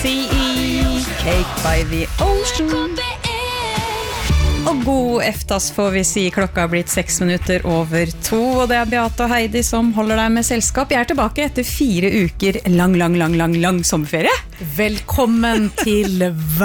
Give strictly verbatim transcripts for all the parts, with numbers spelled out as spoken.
C E, Cake by the Ocean. Og god eftas får vi si, klokka har blitt seks minutter over to, og det er Beate og Heidi som holder deg med selskap. Jeg er tilbake etter fire uker lang, lang, lang, lang, lang sommerferie. Velkommen til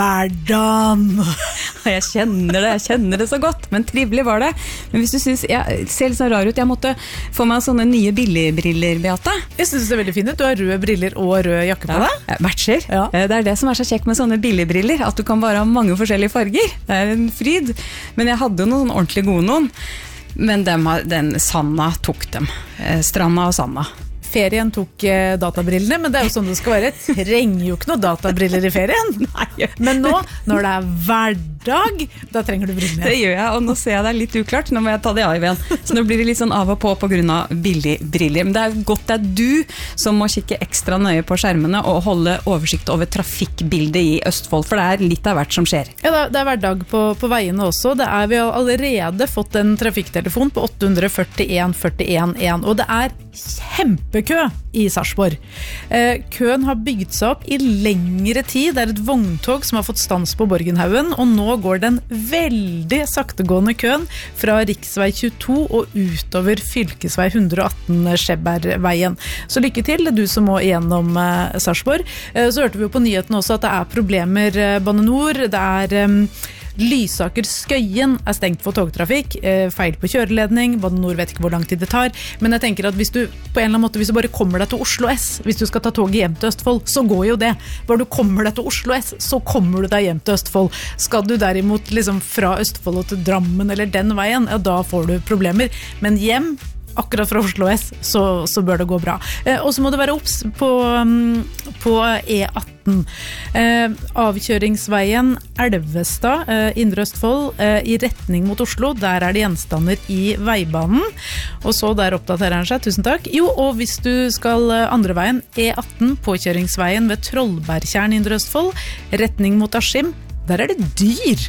hverdagen. Jeg kjenner det, jeg kjenner det så godt, men trivelig var det. Men hvis du synes, jeg ser litt så rar ut, jeg måtte få meg sånne nye billigbriller, Beate. Jeg synes det er veldig fint, du har røde briller og rød jakke på deg. Ja, matcher. Ja. Det er det som er så kjekk med sånne billigbriller, at du kan bare ha mange forskjellige farger. Det er en fryd. Men jeg hadde jo noen ordentlig gode noen, men dem, den Sanna tok dem. Stranda og Sanna. Ferien tok eh, databrillene, men det er jo sånn det skal være. Trenger jo ikke noe databriller i ferien. Nei. Men nå, når det er hverdag, da trenger du brillene. Det gjør jeg, og nå ser jeg det er litt uklart. Nå må jeg ta det av igjen. Så nå blir det litt sånn av og på på grunn av billig briller. Men det er godt det er du som må kikke ekstra nøye på skjermene og holde oversikt over trafikkbildet i Østfold, for det er litt av hvert som skjer. Ja, det er, det er hverdag på, på veiene også. Det er, vi har allerede fått en trafikktelefon på åtte førtien førtien én, og det er kjempekø i Sarpsborg. Eh, køen har bygd seg opp i lengre tid. Det er et vogntog som har fått stans på Borgenhaugen, og nå går den veldig saktegående køen fra riksvei tjueto og utover fylkesvei ett hundre og atten Skjebberveien. Så lykke til, det er du som må igjennom eh, Sarpsborg. Eh, så hørte vi jo på nyheten også at det er problemer eh, Bane Nor, det er eh, Lysaker-Skøyen er stengt for togtrafikk, eh, feil på kjøreledning, Bane Nor vet ikke hvor lang tid det tar, men jeg tenker at hvis du på en eller annen måte, hvis du bare kommer deg til Oslo S, hvis du skal ta toget hjem til Østfold, så går jo det. Bare du kommer deg til Oslo S, så kommer du deg hjem til Østfold. Skal du derimot liksom fra Østfold og til Drammen eller den veien, ja, da får du problemer. Men hjem, akkurat fra Oslo S, så, så bør det gå bra. Eh, og så må det være opps på, um, på E atten. Eh, avkjøringsveien Elvestad, eh, Indre Østfold, eh, i retning mot Oslo, der er det gjenstander i veibanen. Og så der oppdaterer han seg, tusen takk. Jo, og hvis du skal andre veien, E atten, påkjøringsveien ved Trollbergtjern, Indre Østfold, retning mot Askim, der er det dyr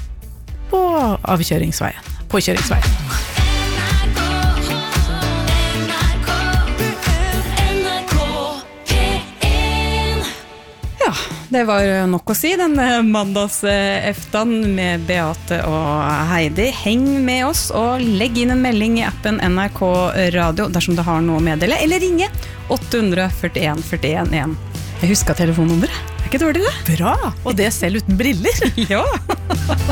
på avkjøringsveien, påkjøringsveien. Det var nok å si, denne mandags-eftan med Beate og Heidi. Heng med oss og legg inn en melding i appen N R K Radio dersom du har noe å meddele, eller ringe åtte førtien førtien én. Jeg husker telefonnummeret. Er ikke dårlig det? Bra, og det selv uten briller. Ja.